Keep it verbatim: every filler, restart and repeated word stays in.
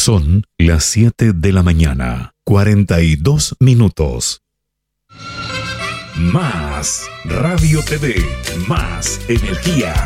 Son las siete de la mañana, cuarenta y dos minutos. Más Radio T V, más energía.